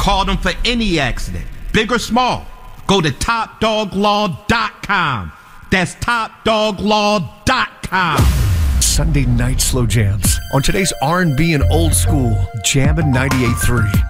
Call them for any accident, big or small. Go to TopDogLaw.com. That's TopDogLaw.com. Sunday night slow jams on today's R&B and old school Jammin' 98.3.